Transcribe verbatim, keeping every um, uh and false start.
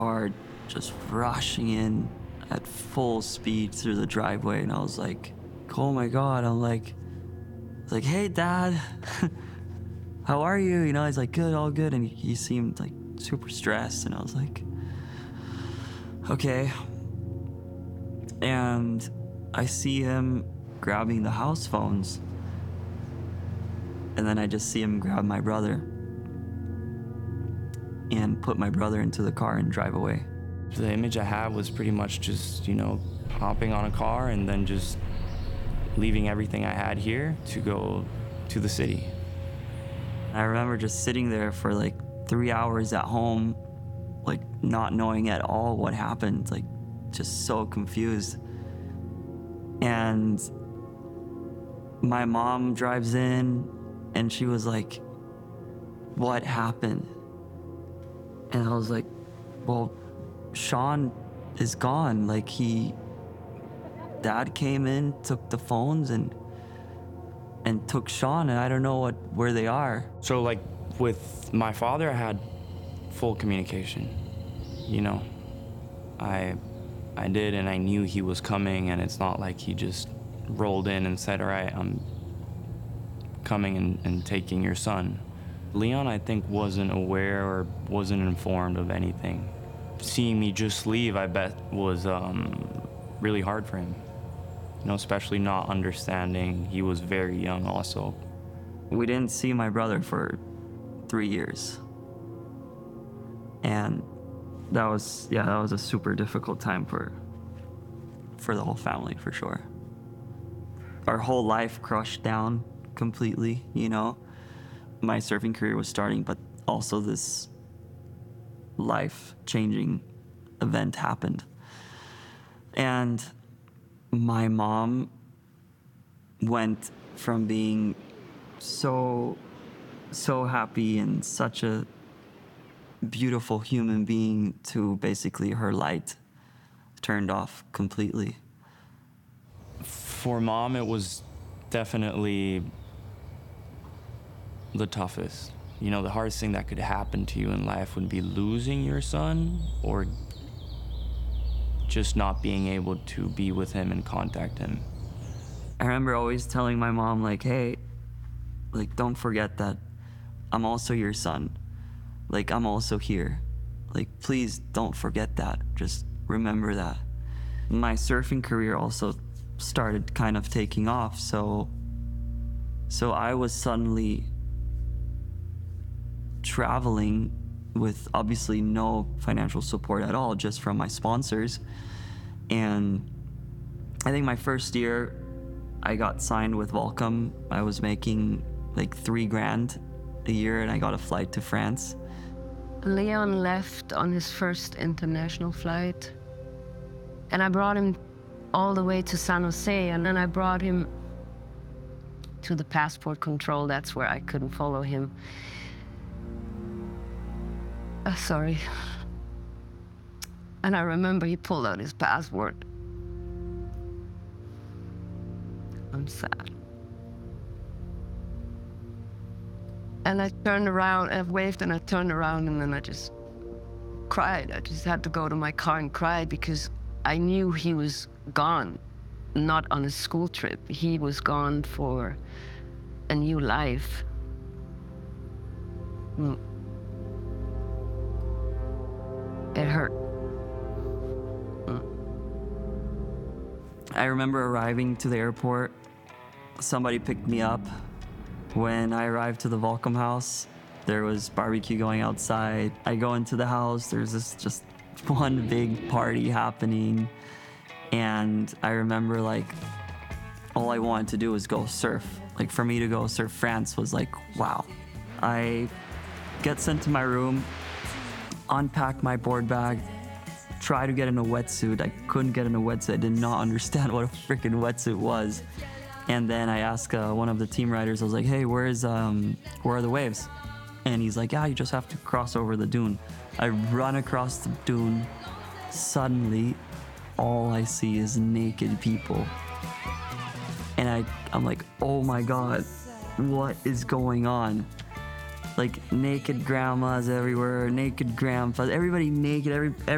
Car just rushing in at full speed through the driveway, and I was like, oh my God. I'm like, like, hey, Dad, how are you? You know, he's like, good, all good. And he seemed like super stressed, and I was like, okay. And I see him grabbing the house phones, and then I just see him grab my brother and put my brother into the car and drive away. The image I had was pretty much just, you know, hopping on a car and then just leaving everything I had here to go to the city. I remember just sitting there for like three hours at home, like not knowing at all what happened, like just so confused. And my mom drives in and she was like, what happened? And I was like, well, Sean is gone. Like he, Dad came in, took the phones and and took Sean, and I don't know what where they are. So like with my father, I had full communication. You know, I I did, and I knew he was coming, and it's not like he just rolled in and said, all right, I'm coming and, and taking your son. Leon, I think, wasn't aware or wasn't informed of anything. Seeing me just leave, I bet, was um, really hard for him. You know, especially not understanding. He was very young also. We didn't see my brother for three years. And that was, yeah, that was a super difficult time for, for the whole family, for sure. Our whole life crushed down completely, you know? My surfing career was starting, but also this life-changing event happened. And my mom went from being so, so happy and such a beautiful human being to basically her light turned off completely. For Mom, it was definitely the toughest. You know, the hardest thing that could happen to you in life would be losing your son or just not being able to be with him and contact him. I remember always telling my mom, like, hey, like, don't forget that I'm also your son. Like, I'm also here. Like, please don't forget that. Just remember that. My surfing career also started kind of taking off, so, so I was suddenly traveling with obviously no financial support at all, just from my sponsors. And I think my first year, I got signed with Volcom. I was making like three grand a year, and I got a flight to France. Leon left on his first international flight, and I brought him all the way to San Jose, and then I brought him to the passport control. That's where I couldn't follow him. Uh, sorry. And I remember he pulled out his passport. I'm sad. And I turned around, I waved and I turned around, and then I just cried. I just had to go to my car and cry because I knew he was gone, not on a school trip. He was gone for a new life. Mm. It hurt. Mm. I remember arriving to the airport. Somebody picked me up. When I arrived to the Volcom house, there was barbecue going outside. I go into the house, there's this just one big party happening. And I remember, like, all I wanted to do was go surf. Like, for me to go surf France was like, wow. I get sent to my room, unpack my board bag, try to get in a wetsuit. I couldn't get in a wetsuit. I did not understand what a freaking wetsuit was. And then I asked uh, one of the team riders, I was like, hey, where is, um, where are the waves? And he's like, yeah, you just have to cross over the dune. I run across the dune. Suddenly, all I see is naked people. And I, I'm like, oh my God, what is going on? Like, naked grandmas everywhere, naked grandpas, everybody naked, every, every